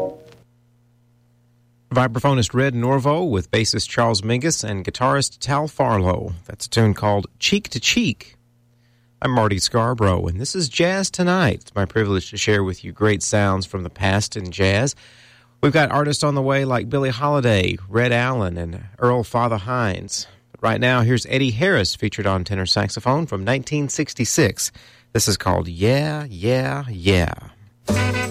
Vibraphonist Red Norvo with bassist Charles Mingus and guitarist Tal Farlow. That's a tune called Cheek to Cheek. I'm Marty Scarborough, and this is Jazz Tonight. It's my privilege to share with you great sounds from the past in jazz. We've got artists on the way like Billie Holiday, Red Allen, and Earl Father Hines. But right now, here's Eddie Harris featured on tenor saxophone from 1966. This is called Yeah, Yeah, Yeah.